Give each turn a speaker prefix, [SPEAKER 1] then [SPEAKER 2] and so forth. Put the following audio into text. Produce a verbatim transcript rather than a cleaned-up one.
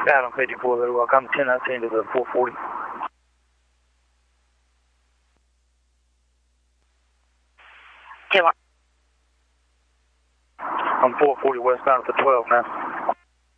[SPEAKER 1] Adam fifty-four, very well. Come ten nineteen to the four forty.
[SPEAKER 2] Two.
[SPEAKER 1] I'm four forty westbound at the twelve now.